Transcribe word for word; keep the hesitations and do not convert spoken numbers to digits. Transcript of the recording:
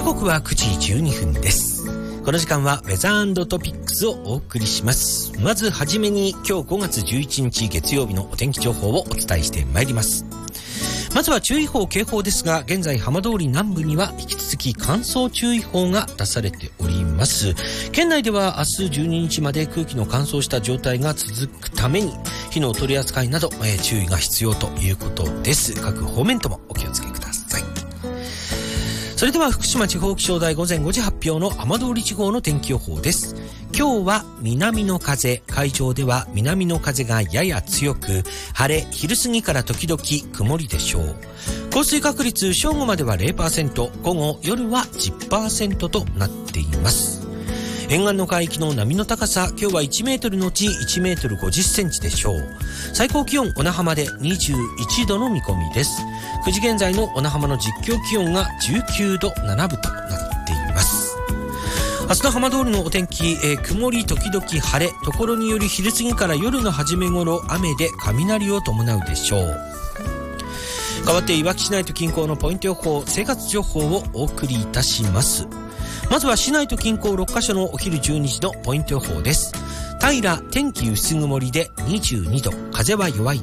刻はくじじゅうにふんです。この時間はウェザー&トピックスをお送りします。まずはじめに今日ごがつじゅういちにち月曜日のお天気情報をお伝えしてまいります。まずは注意報警報ですが、現在浜通り南部には引き続き乾燥注意報が出されております。県内では明日じゅうににちまで空気の乾燥した状態が続くために火の取り扱いなど、えー、注意が必要ということです。各方面ともお気をつけください。それでは福島地方気象台午前ごじ発表の浜通り地方の天気予報です。今日は南の風、海上では南の風がやや強く、晴れ、昼過ぎから時々曇りでしょう。降水確率正午までは ゼロパーセント、午後夜は じゅっパーセント となっています。沿岸の海域の波の高さ、今日はいちメートルのちいちメートルごじゅっセンチでしょう。最高気温小名浜でにじゅういちどの見込みです。くじ現在の小名浜の実況気温がじゅうきゅうどななぶとなっています。明日の浜通りのお天気、えー、曇り時々晴れ、ところにより昼過ぎから夜の初め頃雨で雷を伴うでしょう。代わっていわき市内と近郊のポイント予報、生活情報をお送りいたします。まずは市内と近郊ろっかしょのお昼じゅうにじのポイント予報です。平、天気薄曇りでにじゅうにど、風は弱い